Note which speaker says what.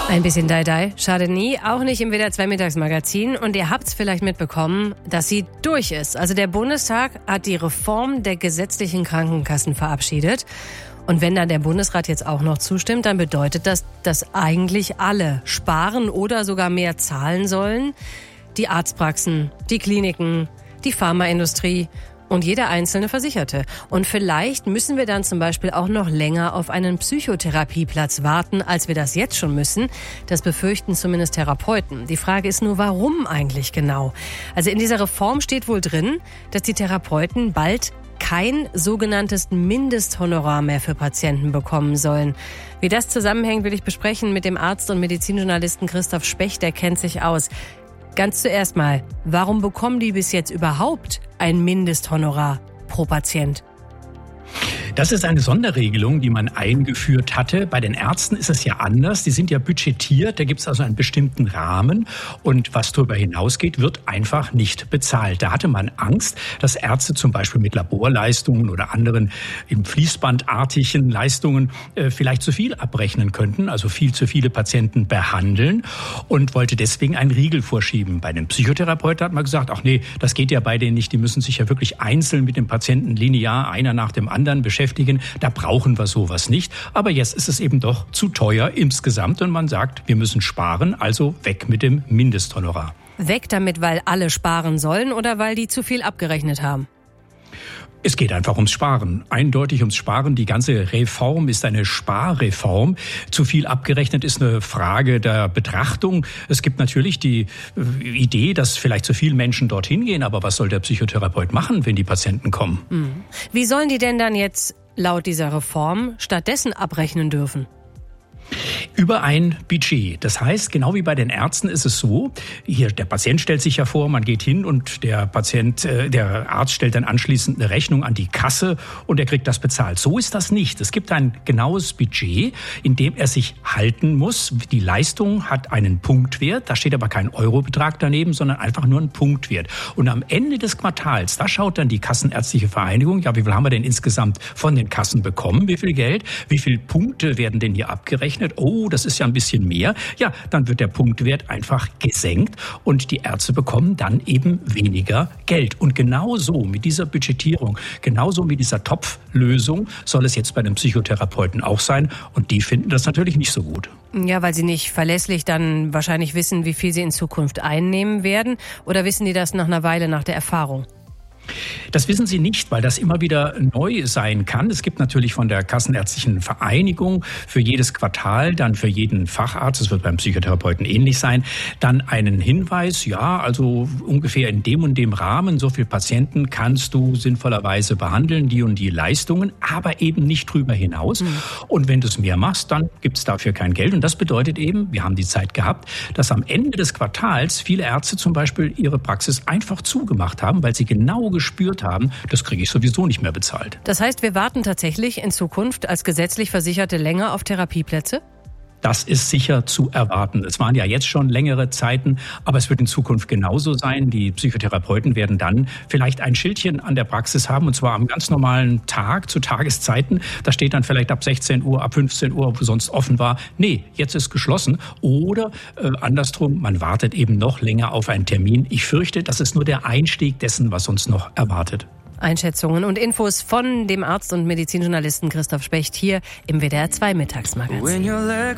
Speaker 1: Ein bisschen Dai-Dai, schade nie, auch nicht im WDR 2 Mittagsmagazin. Und ihr habt's vielleicht mitbekommen, dass sie durch ist. Also der Bundestag hat die Reform der gesetzlichen Krankenkassen verabschiedet. Und wenn dann der Bundesrat jetzt auch noch zustimmt, dann bedeutet das, dass eigentlich alle sparen oder sogar mehr zahlen sollen. Die Arztpraxen, die Kliniken, die Pharmaindustrie und jeder einzelne Versicherte. Und vielleicht müssen wir dann zum Beispiel auch noch länger auf einen Psychotherapieplatz warten, als wir das jetzt schon müssen. Das befürchten zumindest Therapeuten. Die Frage ist nur, warum eigentlich genau? Also in dieser Reform steht wohl drin, dass die Therapeuten bald kein sogenanntes Mindesthonorar mehr für Patienten bekommen sollen. Wie das zusammenhängt, will ich besprechen mit dem Arzt und Medizinjournalisten Christoph Specht, der kennt sich aus. Ganz zuerst mal, warum bekommen die bis jetzt überhaupt ein Mindesthonorar pro Patient?
Speaker 2: Das ist eine Sonderregelung, die man eingeführt hatte. Bei den Ärzten ist es ja anders. Die sind ja budgetiert. Da gibt es also einen bestimmten Rahmen. Und was darüber hinausgeht, wird einfach nicht bezahlt. Da hatte man Angst, dass Ärzte zum Beispiel mit Laborleistungen oder anderen im Fließbandartigen Leistungen vielleicht zu viel abrechnen könnten, also viel zu viele Patienten behandeln und wollte deswegen einen Riegel vorschieben. Bei den Psychotherapeuten hat man gesagt, ach nee, das geht ja bei denen nicht. Die müssen sich ja wirklich einzeln mit dem Patienten linear einer nach dem anderen beschäftigen. Da brauchen wir sowas nicht. Aber jetzt ist es eben doch zu teuer insgesamt und man sagt, wir müssen sparen, also weg mit dem Mindesthonorar.
Speaker 1: Weg damit, weil alle sparen sollen oder weil die zu viel abgerechnet haben?
Speaker 2: Es geht einfach ums Sparen, eindeutig ums Sparen. Die ganze Reform ist eine Sparreform. Zu viel abgerechnet ist eine Frage der Betrachtung. Es gibt natürlich die Idee, dass vielleicht zu viele Menschen dorthin gehen. Aber was soll der Psychotherapeut machen, wenn die Patienten kommen?
Speaker 1: Wie sollen die denn dann jetzt laut dieser Reform stattdessen abrechnen dürfen?
Speaker 2: Über ein Budget. Das heißt, genau wie bei den Ärzten ist es so, hier der Patient stellt sich ja vor, man geht hin und der Arzt stellt dann anschließend eine Rechnung an die Kasse und er kriegt das bezahlt. So ist das nicht. Es gibt ein genaues Budget, in dem er sich halten muss. Die Leistung hat einen Punktwert, da steht aber kein Eurobetrag daneben, sondern einfach nur ein Punktwert. Und am Ende des Quartals, da schaut dann die Kassenärztliche Vereinigung, ja, wie viel haben wir denn insgesamt von den Kassen bekommen, wie viel Geld, wie viele Punkte werden denn hier abgerechnet? Oh, das ist ja ein bisschen mehr. Ja, dann wird der Punktwert einfach gesenkt und die Ärzte bekommen dann eben weniger Geld. Und genauso mit dieser Budgetierung, genauso mit dieser Topflösung soll es jetzt bei den Psychotherapeuten auch sein. Und die finden das natürlich nicht so gut.
Speaker 1: Ja, weil sie nicht verlässlich dann wahrscheinlich wissen, wie viel sie in Zukunft einnehmen werden. Oder wissen die das nach einer Weile, nach der Erfahrung?
Speaker 2: Das wissen Sie nicht, weil das immer wieder neu sein kann. Es gibt natürlich von der Kassenärztlichen Vereinigung für jedes Quartal, dann für jeden Facharzt, das wird beim Psychotherapeuten ähnlich sein, dann einen Hinweis, ja, also ungefähr in dem und dem Rahmen, so viele Patienten kannst du sinnvollerweise behandeln, die und die Leistungen, aber eben nicht drüber hinaus. Und wenn du es mehr machst, dann gibt es dafür kein Geld. Und das bedeutet eben, wir haben die Zeit gehabt, dass am Ende des Quartals viele Ärzte zum Beispiel ihre Praxis einfach zugemacht haben, weil sie genau gespürt haben, das kriege ich sowieso nicht mehr bezahlt.
Speaker 1: Das heißt, wir warten tatsächlich in Zukunft als gesetzlich Versicherte länger auf Therapieplätze?
Speaker 2: Das ist sicher zu erwarten. Es waren ja jetzt schon längere Zeiten, aber es wird in Zukunft genauso sein. Die Psychotherapeuten werden dann vielleicht ein Schildchen an der Praxis haben, und zwar am ganz normalen Tag, zu Tageszeiten. Da steht dann vielleicht ab 16 Uhr, ab 15 Uhr, wo sonst offen war. Nee, jetzt ist geschlossen. Oder andersrum, man wartet eben noch länger auf einen Termin. Ich fürchte, das ist nur der Einstieg dessen, was uns noch erwartet.
Speaker 1: Einschätzungen und Infos von dem Arzt und Medizinjournalisten Christoph Specht hier im WDR 2 Mittagsmagazin.